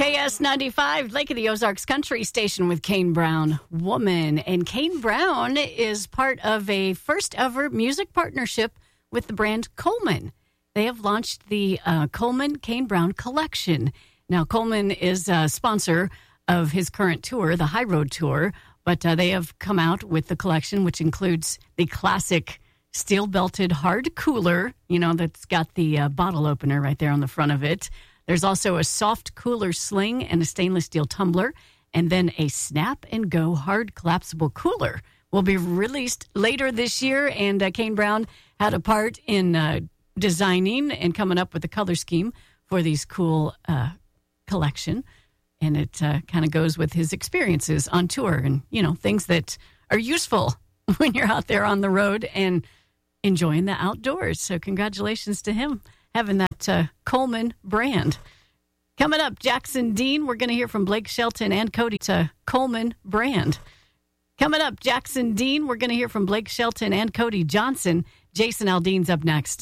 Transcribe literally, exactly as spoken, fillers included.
K S ninety-five, Lake of the Ozarks Country Station with Kane Brown, Woman. And Kane Brown is part of a first ever music partnership with the brand Coleman. They have launched the uh, Coleman Kane Brown Collection. Now, Coleman is a sponsor of his current tour, the High Road Tour, but uh, they have come out with the collection, which includes the classic steel-belted hard cooler, you know, that's got the uh, bottle opener right there on the front of it. There's also a soft cooler sling and a stainless steel tumbler, and then a snap-and-go hard collapsible cooler will be released later this year, and uh, Kane Brown had a part in uh, designing and coming up with the color scheme for these cool uh, collection, and it uh, kind of goes with his experiences on tour and, you know, things that are useful when you're out there on the road and enjoying the outdoors. So congratulations to him having that uh, Coleman brand. Coming up, Jackson Dean. We're going to hear from Blake Shelton and Cody to Coleman brand. Coming up, Jackson Dean. We're going to hear from Blake Shelton and Cody Johnson. Jason Aldean's up next.